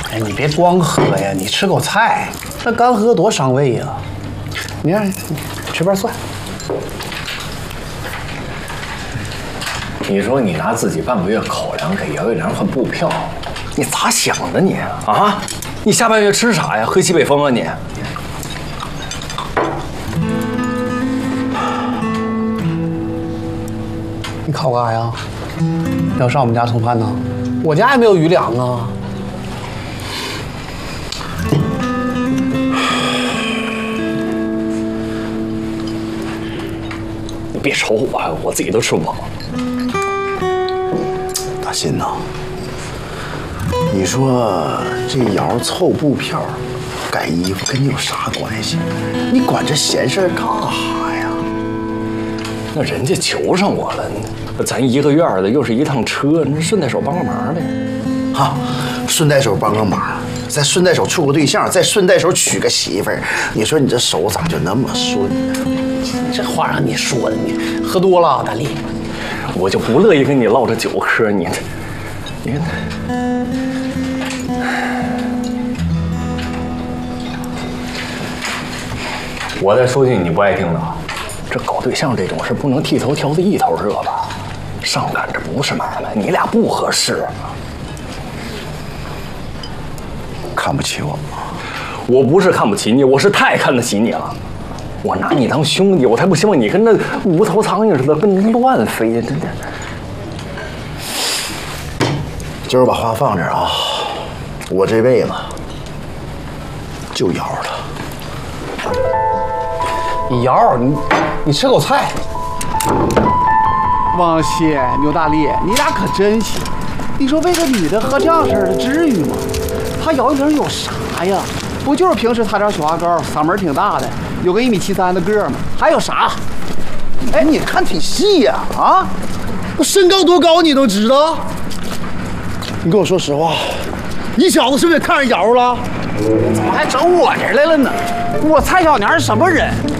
哎，你别光喝呀，你吃口菜，那干喝多伤胃呀。你看，吃瓣蒜。 你说你拿自己半个月口粮给姚月良换布票，你咋想的你啊？你下半月吃啥呀？喝西北风啊你？ 你考干啥呀？要上我们家蹭饭呢？我家也没有余粮啊。 你别瞅我自己都吃不饱。 大新呐，你说这瑶凑布票、改衣服跟你有啥关系？你管这闲事干啥呀？ 那人家求上我了，咱一个院的，又是一趟车，那顺带手帮个忙呗。 哈，顺带手帮个忙，再顺带手处个对象，再顺带手娶个媳妇儿，你说你这手咋就那么顺呢？ 这话让你说的，你喝多了，大力。 我就不乐意跟你唠这酒嗑，你看，我再说句你不爱听的，这搞对象这种事不能剃头挑子一头热吧？上赶着不是买卖，你俩不合适。 看不起我吗？ 我不是看不起你，我是太看得起你了。我拿你当兄弟，我才不希望你跟那无头苍蝇似的跟乱飞呀！真的。 今儿把话放这儿啊，我这辈子就瑶了。 瑶，你吃口菜。 王谢、牛大力，你俩可真行！你说为个女的喝这样式的，至于吗？她姚一玲有啥呀？不就是平时擦点雪花膏，嗓门挺大的，有个1.73米的个吗？还有啥？ 哎，你看挺细呀，啊，我身高多高你都知道？你跟我说实话，你小子是不是也看上瑶了？ 怎么还整我这儿来了呢？我蔡小娘是什么人？